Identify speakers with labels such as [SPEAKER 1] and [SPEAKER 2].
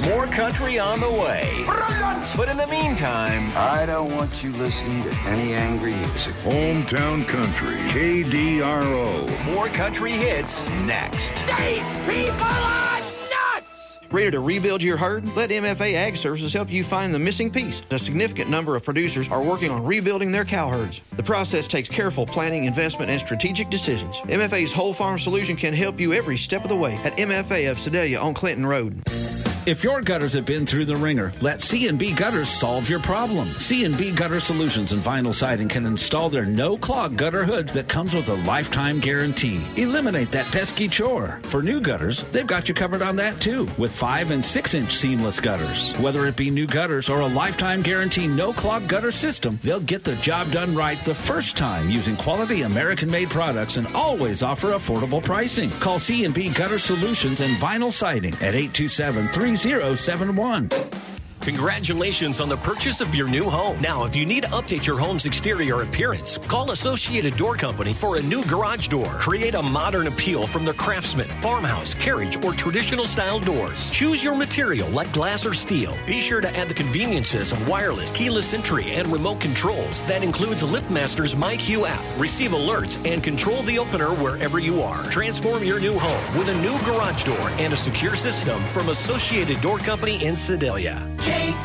[SPEAKER 1] More country on the way. Brilliant! But in the meantime,
[SPEAKER 2] I don't want you listening to any angry music.
[SPEAKER 3] Hometown Country, KDRO.
[SPEAKER 1] more country hits next.
[SPEAKER 4] These people are nuts!
[SPEAKER 5] Ready to rebuild your herd? Let MFA Ag Services help you find the missing piece. A significant number of producers are working on rebuilding their cow herds. The process takes careful planning, investment, and strategic decisions. MFA's whole farm solution can help you every step of the way at MFA of Sedalia on Clinton Road.
[SPEAKER 6] If your gutters have been through the ringer, let C&B Gutters solve your problem. C&B Gutter Solutions and Vinyl Siding can install their no-clog gutter hood that comes with a lifetime guarantee. Eliminate that pesky chore. For new gutters, they've got you covered on that too, with 5- and 6-inch seamless gutters. Whether it be new gutters or a lifetime guarantee no-clog gutter system, they'll get the job done right the first time using quality American-made products and always offer affordable pricing. Call C&B Gutter Solutions and Vinyl Siding at 827-3071.
[SPEAKER 7] Congratulations on the purchase of your new home. Now, if you need to update your home's exterior appearance, call Associated Door Company for a new garage door. Create a modern appeal from the Craftsman, farmhouse, carriage, or traditional style doors. Choose your material like glass or steel. Be sure to add the conveniences of wireless, keyless entry, and remote controls. That includes LiftMaster's MyQ app. Receive alerts and control the opener wherever you are. Transform your new home with a new garage door and a secure system from Associated Door Company in Sedalia.